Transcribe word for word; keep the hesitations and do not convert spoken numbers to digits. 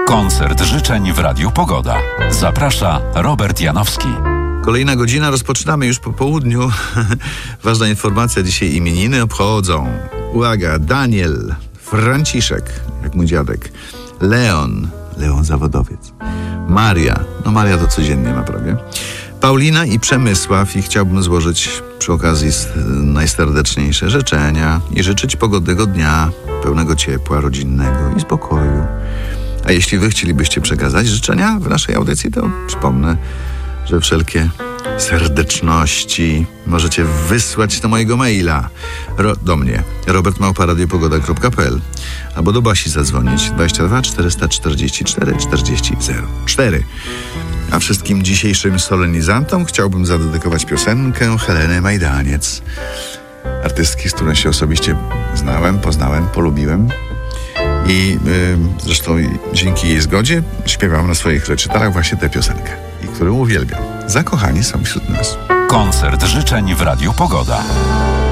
Koncert życzeń w Radiu Pogoda. Zaprasza Robert Janowski. Kolejna godzina, rozpoczynamy już po południu. Ważna informacja, dzisiaj imieniny obchodzą. Uwaga, Daniel, Franciszek, jak mój dziadek, Leon, Leon zawodowiec, Maria, no Maria to codziennie ma prawie, Paulina i Przemysław, i chciałbym złożyć przy okazji najserdeczniejsze życzenia i życzyć pogodnego dnia, pełnego ciepła rodzinnego i spokoju. A jeśli wy chcielibyście przekazać życzenia w naszej audycji, to przypomnę, że wszelkie serdeczności możecie wysłać do mojego maila, ro, do mnie, robert małpa radio pogoda kropka p l, albo do Basi zadzwonić dwadzieścia dwa czterysta czterdzieści cztery czterdzieści zero cztery. A wszystkim dzisiejszym solenizantom chciałbym zadedykować piosenkę Heleny Majdaniec, artystki, z którą się osobiście znałem, poznałem, polubiłem. I yy, zresztą dzięki jej zgodzie śpiewam na swoich recytalach właśnie tę piosenkę, i którą uwielbiam. Zakochani są wśród nas. Koncert życzeń w Radiu Pogoda.